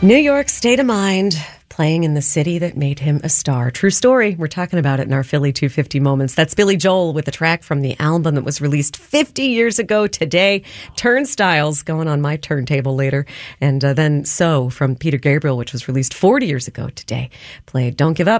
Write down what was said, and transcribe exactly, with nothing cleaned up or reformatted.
New York State of Mind, playing in the city that made him a star. True story. We're talking about it in our Philly two fifty Moments. That's Billy Joel with a track from the album that was released fifty years ago today. Turnstiles, going on my turntable later. And uh, then So from Peter Gabriel, which was released forty years ago today. Played Don't Give Up.